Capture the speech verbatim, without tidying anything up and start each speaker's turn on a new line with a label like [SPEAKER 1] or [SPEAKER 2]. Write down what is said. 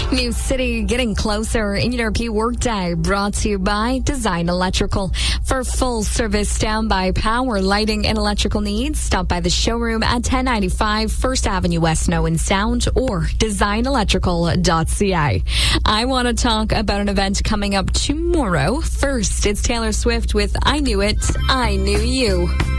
[SPEAKER 1] New City getting closer. In your P Workday brought to you by Design Electrical. For full service standby power, lighting, and electrical needs, stop by the showroom at ten ninety-five First Avenue West, Snow and Sound, or design electrical dot c a. I want to talk about an event coming up tomorrow. First, it's Taylor Swift with I Knew It, I Knew You.